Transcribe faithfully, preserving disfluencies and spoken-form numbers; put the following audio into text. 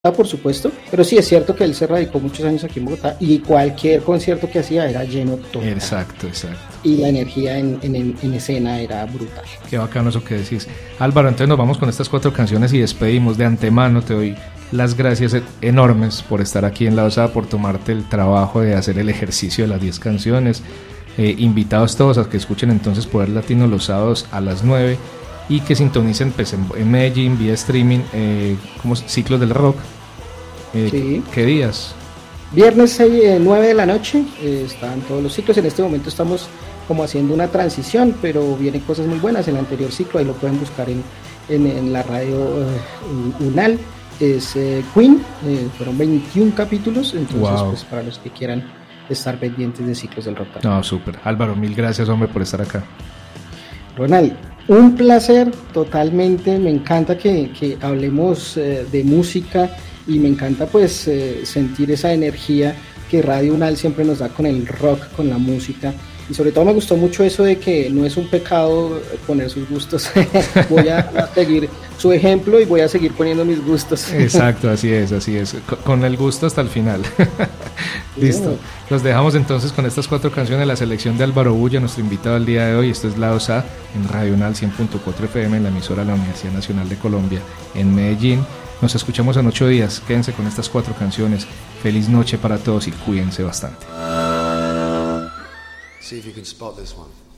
por supuesto, pero sí es cierto que él se radicó muchos años aquí en Bogotá y cualquier concierto que hacía era lleno total. Exacto, exacto. Y la energía en, en, en escena era brutal. Qué bacano eso que decís. Álvaro, entonces nos vamos con estas cuatro canciones y despedimos. De antemano te doy las gracias enormes por estar aquí en La Osada, por tomarte el trabajo de hacer el ejercicio de las diez canciones. Eh, invitados todos a que escuchen entonces Poder Latino los sábados a las nueve y que sintonicen pues, en, en Medellín vía streaming eh, como Ciclos del Rock. Eh, Sí. ¿Qué días? Viernes seis, nueve de la noche, eh, están todos los ciclos. En este momento estamos como haciendo una transición, pero vienen cosas muy buenas. El anterior ciclo, ahí lo pueden buscar en, en, en la radio eh, UNAL, es eh, Queen, eh, fueron veintiún capítulos, entonces Wow. pues para los que quieran estar pendientes de Ciclos del Rock. No, súper. Álvaro, mil gracias, hombre, por estar acá. Ronald, un placer totalmente, me encanta que, que hablemos eh, de música y me encanta pues eh, sentir esa energía que Radio UNAL siempre nos da con el rock, con la música, y sobre todo me gustó mucho eso de que no es un pecado poner sus gustos. Voy a, a seguir su ejemplo y voy a seguir poniendo mis gustos. Exacto, así es, así es, con, con el gusto hasta el final. Listo, los dejamos entonces con estas cuatro canciones, la selección de Álvaro Bulla, nuestro invitado al día de hoy. Esto es La Osada en Radio UNAL cien punto cuatro F M, en la emisora de la Universidad Nacional de Colombia en Medellín. Nos escuchamos en ocho días, quédense con estas cuatro canciones. Feliz noche para todos y cuídense bastante. See if you can spot this one.